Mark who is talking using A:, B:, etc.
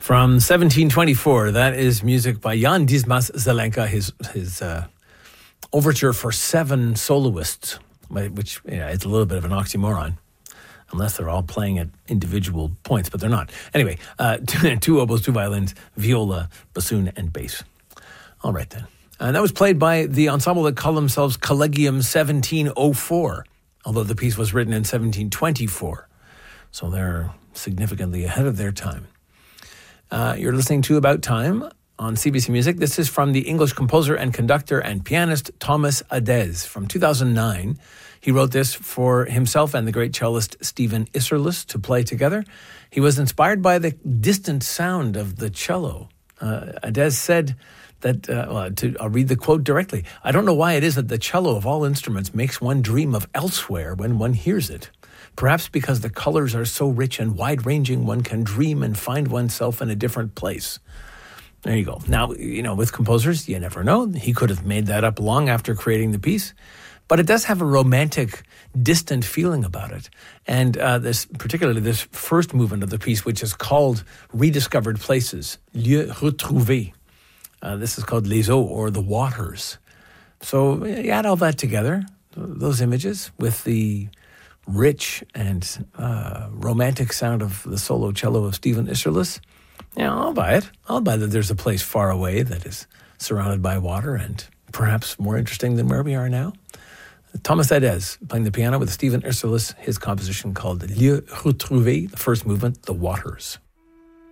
A: From 1724, that is music by Jan Dismas Zelenka, his overture for 7 soloists, which it's a little bit of an oxymoron, unless they're all playing at individual points, but they're not. Anyway, 2 oboes, 2 violins, viola, bassoon, and bass. All right, then. And that was played by the ensemble that call themselves Collegium 1704, although the piece was written in 1724. So they're significantly ahead of their time. You're listening to About Time on CBC Music. This is from the English composer and conductor and pianist Thomas Adès from 2009. He wrote this for himself and the great cellist Stephen Isserlis to play together. He was inspired by the distant sound of the cello. Adès said that, I'll read the quote directly. "I don't know why it is that the cello of all instruments makes one dream of elsewhere when one hears it. Perhaps because the colors are so rich and wide-ranging, one can dream and find oneself in a different place." There you go. Now, with composers, you never know. He could have made that up long after creating the piece. But it does have a romantic, distant feeling about it. And particularly this first movement of the piece, which is called Rediscovered Places, Lieux Retrouvés. This is called Les Eaux, or the Waters. So you add all that together, those images, with the rich and romantic sound of the solo cello of Stephen Isserlis. I'll buy it. I'll buy that there's a place far away that is surrounded by water and perhaps more interesting than where we are now. Thomas Adès playing the piano with Stephen Isserlis, his composition called Lieux Retrouvés, the first movement, The Waters.